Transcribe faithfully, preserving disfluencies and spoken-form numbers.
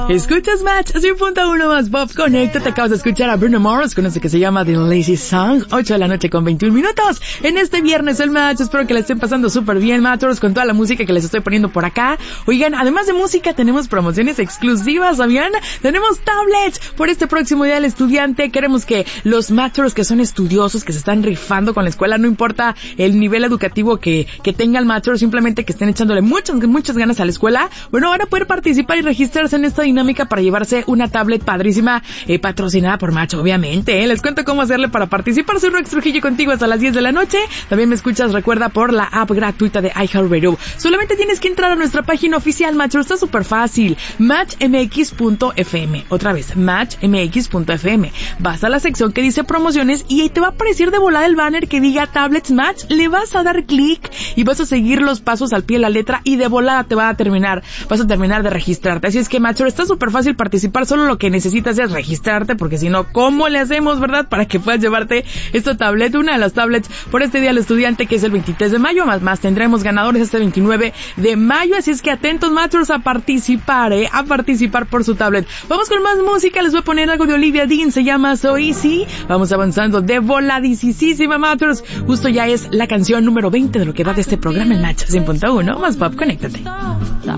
Escuchas Match cien punto uno más Pop Connect. Te acabas de escuchar a Bruno Mars con este que se llama The Lazy Song. ocho de la noche con veintiún minutos. En este viernes el Match. Espero que la estén pasando súper bien, Matchers, con toda la música que les estoy poniendo por acá. Oigan, además de música, tenemos promociones exclusivas, ¿sabían? Tenemos tablets por este próximo día del estudiante. Queremos que los Matchers que son estudiosos, que se están rifando con la escuela, no importa el nivel educativo que, que tenga el Matcher, simplemente que estén echándole muchas, muchas ganas a la escuela, bueno, van a poder participar y registrarse en esta dinámica para llevarse una tablet padrísima, eh, patrocinada por Match, obviamente, ¿eh? Les cuento cómo hacerle para participar. Soy Rex Trujillo contigo hasta las diez de la noche. También me escuchas, recuerda, por la app gratuita de iHeartRadio. Solamente tienes que entrar a nuestra página oficial, Matcher, está súper fácil, match m x punto f m. Otra vez, match m x punto f m. Vas a la sección que dice promociones y ahí te va a aparecer de volada el banner que diga Tablets Match. Le vas a dar clic y vas a seguir los pasos al pie de la letra y de volada te va a terminar, vas a terminar de registrarte. Así es que, Matcher, está súper fácil participar, solo lo que necesitas es registrarte, porque si no, ¿cómo le hacemos, verdad? Para que puedas llevarte esta tablet, una de las tablets por este día al estudiante, que es el veintitrés de mayo, más más tendremos ganadores este veintinueve de mayo, así es que atentos, Matchers, a participar, eh, a participar por su tablet. Vamos con más música, les voy a poner algo de Olivia Dean, se llama So Easy. Vamos avanzando de voladisísima, Matchers. Justo ya es la canción número veinte de lo que va de este programa, el Match cien punto uno más Pop, conéctate.